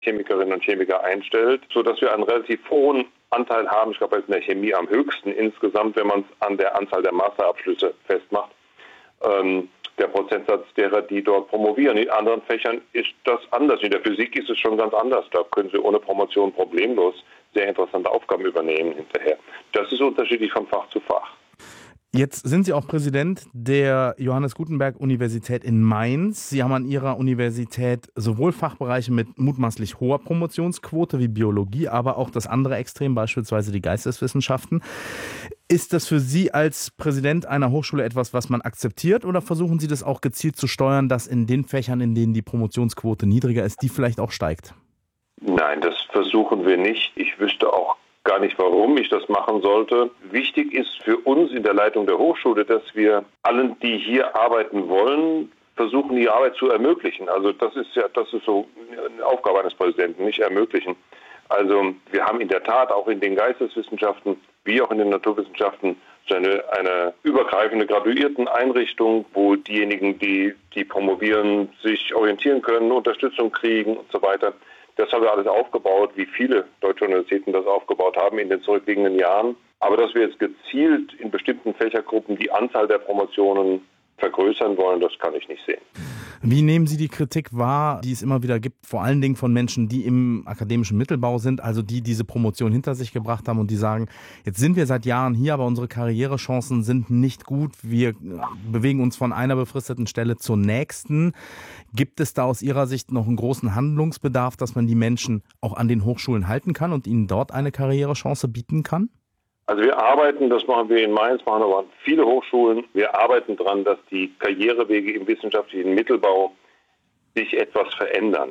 Chemikerinnen und Chemiker einstellt, sodass wir einen relativ hohen Anteil haben. Ich glaube, er ist in der Chemie am höchsten insgesamt, wenn man es an der Anzahl der Masterabschlüsse festmacht. Der Prozentsatz derer, die dort promovieren. In anderen Fächern ist das anders. In der Physik ist es schon ganz anders. Da können Sie ohne Promotion problemlos sehr interessante Aufgaben übernehmen hinterher. Das ist unterschiedlich von Fach zu Fach. Jetzt sind Sie auch Präsident der Johannes Gutenberg Universität in Mainz. Sie haben an Ihrer Universität sowohl Fachbereiche mit mutmaßlich hoher Promotionsquote wie Biologie, aber auch das andere Extrem, beispielsweise die Geisteswissenschaften. Ist das für Sie als Präsident einer Hochschule etwas, was man akzeptiert, oder versuchen Sie das auch gezielt zu steuern, dass in den Fächern, in denen die Promotionsquote niedriger ist, die vielleicht auch steigt? Nein, das versuchen wir nicht. Ich wüsste auch gar nicht, warum ich das machen sollte. Wichtig ist für uns in der Leitung der Hochschule, dass wir allen, die hier arbeiten wollen, versuchen, die Arbeit zu ermöglichen. Also das ist so eine Aufgabe eines Präsidenten, nicht ermöglichen. Also wir haben in der Tat auch in den Geisteswissenschaften wie auch in den Naturwissenschaften eine übergreifende Graduierteneinrichtung, wo diejenigen, die promovieren, sich orientieren können, Unterstützung kriegen und so weiter. Das haben wir alles aufgebaut, wie viele deutsche Universitäten das aufgebaut haben in den zurückliegenden Jahren. Aber dass wir jetzt gezielt in bestimmten Fächergruppen die Anzahl der Promotionen vergrößern wollen, das kann ich nicht sehen. Wie nehmen Sie die Kritik wahr, die es immer wieder gibt, vor allen Dingen von Menschen, die im akademischen Mittelbau sind, also die diese Promotion hinter sich gebracht haben und die sagen, jetzt sind wir seit Jahren hier, aber unsere Karrierechancen sind nicht gut. Wir bewegen uns von einer befristeten Stelle zur nächsten. Gibt es da aus Ihrer Sicht noch einen großen Handlungsbedarf, dass man die Menschen auch an den Hochschulen halten kann und ihnen dort eine Karrierechance bieten kann? Also wir arbeiten, das machen wir in Mainz, machen aber viele Hochschulen, wir arbeiten daran, dass die Karrierewege im wissenschaftlichen Mittelbau sich etwas verändern.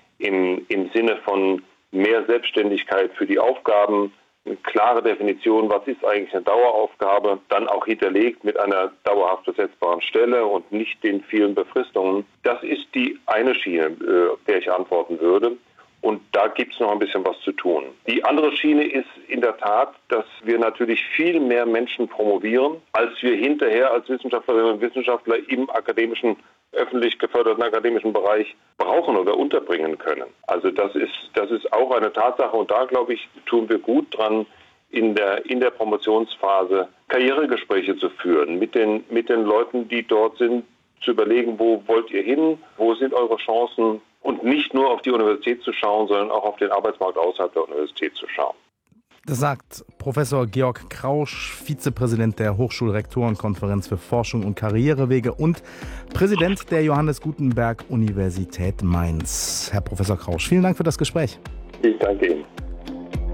Im Sinne von mehr Selbstständigkeit für die Aufgaben, eine klare Definition, was ist eigentlich eine Daueraufgabe, dann auch hinterlegt mit einer dauerhaft besetzbaren Stelle und nicht den vielen Befristungen. Das ist die eine Schiene, der ich antworten würde. Und da gibt es noch ein bisschen was zu tun. Die andere Schiene ist in der Tat, dass wir natürlich viel mehr Menschen promovieren, als wir hinterher als Wissenschaftlerinnen und Wissenschaftler im öffentlich geförderten akademischen Bereich brauchen oder unterbringen können. Also das ist auch eine Tatsache und da, glaube ich, tun wir gut dran, in der Promotionsphase Karrieregespräche zu führen, mit den Leuten, die dort sind, zu überlegen, wo wollt ihr hin, wo sind eure Chancen und nicht nur auf die Universität zu schauen, sondern auch auf den Arbeitsmarkt außerhalb der Universität zu schauen. Das sagt Professor Georg Krausch, Vizepräsident der Hochschulrektorenkonferenz für Forschung und Karrierewege und Präsident der Johannes Gutenberg Universität Mainz. Herr Professor Krausch, vielen Dank für das Gespräch. Ich danke Ihnen.